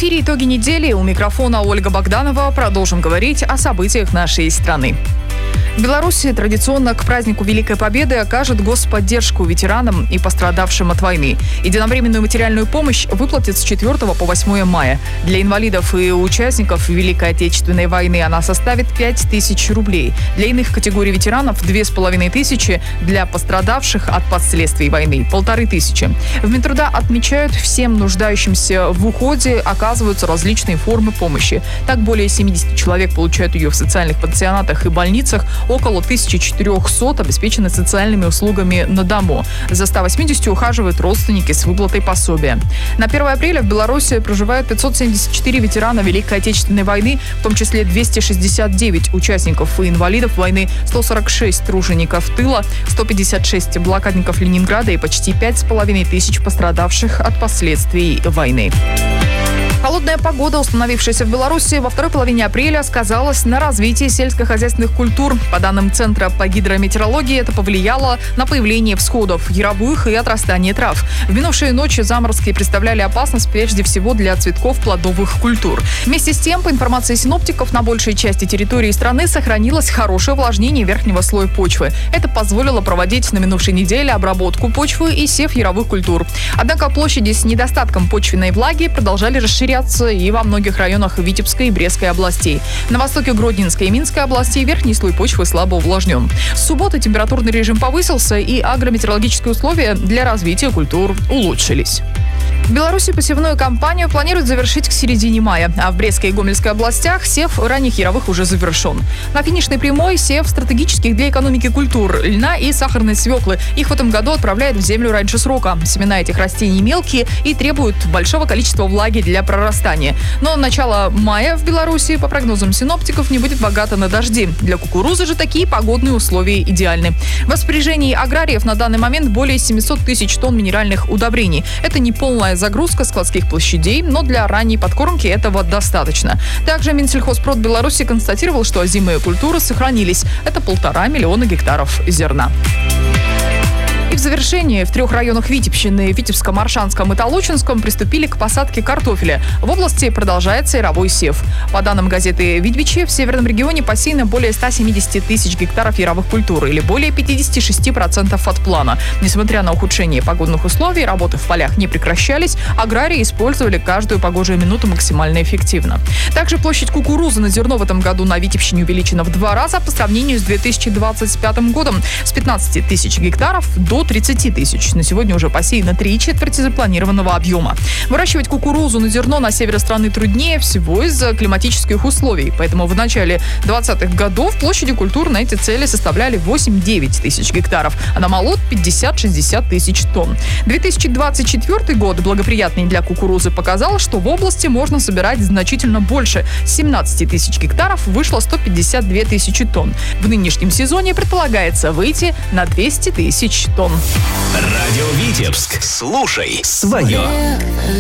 эфире «Итоги недели». У микрофона Ольга Богданова. Продолжим говорить о событиях нашей страны. В Беларуси традиционно к празднику Великой Победы окажут господдержку ветеранам и пострадавшим от войны. Единовременную материальную помощь выплатят с 4 по 8 мая. Для инвалидов и участников Великой Отечественной войны она составит 5000 рублей. Для иных категорий ветеранов 2500, для пострадавших от последствий войны 1500. В Минтруда отмечают, всем нуждающимся в уходе оказываются различные формы помощи. Так, более 70 человек получают ее в социальных пансионатах и больницах, около 1400 обеспечены социальными услугами на дому. За 180 ухаживают родственники с выплатой пособия. На 1 апреля в Беларуси проживают 574 ветерана Великой Отечественной войны, в том числе 269 участников и инвалидов войны, 146 тружеников тыла, 156 блокадников Ленинграда и почти 5500 пострадавших от последствий войны. Холодная погода, установившаяся в Беларуси во второй половине апреля, сказалась на развитии сельскохозяйственных культур. По данным Центра по гидрометеорологии, это повлияло на появление всходов яровых и отрастание трав. В минувшие ночи заморозки представляли опасность прежде всего для цветков плодовых культур. Вместе с тем, по информации синоптиков, на большей части территории страны сохранилось хорошее увлажнение верхнего слоя почвы. Это позволило проводить на минувшей неделе обработку почвы и сев яровых культур. Однако площади с недостатком почвенной влаги продолжали расширяться и во многих районах Витебской и Брестской областей. На востоке Гродненской и Минской областей верхний слой почвы слабо увлажнен. С субботы температурный режим повысился, и агрометеорологические условия для развития культур улучшились. В Беларуси посевную кампанию планируют завершить к середине мая, а в Брестской и Гомельской областях сев ранних яровых уже завершен. На финишной прямой сев стратегических для экономики культур льна и сахарной свеклы. Их в этом году отправляют в землю раньше срока. Семена этих растений мелкие и требуют большого количества влаги для прорастания. Но начало мая в Беларуси, по прогнозам синоптиков, не будет богато на дожди. Для кукурузы же такие погодные условия идеальны. В распоряжении аграриев на данный момент более 700 тысяч тонн минеральных удобрений. Это не полная загрузка складских площадей, но для ранней подкормки этого достаточно. Также Минсельхозпрод Беларуси констатировал, что озимые культуры сохранились. Это 1,5 миллиона гектаров зерна. И в завершении в 3 районах Витебщины, Витебском, Аршанском и Толочинском, приступили к посадке картофеля. В области продолжается яровой сев. По данным газеты «Видвичи», в северном регионе посеяно более 170 тысяч гектаров яровых культур, или более 56% от плана. Несмотря на ухудшение погодных условий, работы в полях не прекращались, аграрии использовали каждую погожую минуту максимально эффективно. Также площадь кукурузы на зерно в этом году на Витебщине увеличена в 2 раза по сравнению с 2025 годом. С 15 тысяч гектаров до 30 тысяч. На сегодня уже посеяно 3/4 запланированного объема. Выращивать кукурузу на зерно на севере страны труднее всего из-за климатических условий. Поэтому в начале 20-х годов площади культур на эти цели составляли 8-9 тысяч гектаров, а на молот 50-60 тысяч тонн. 2024 год, благоприятный для кукурузы, показал, что в области можно собирать значительно больше. С 17 тысяч гектаров вышло 152 тысячи тонн. В нынешнем сезоне предполагается выйти на 200 тысяч тонн. Радио Витебск. Слушай свое.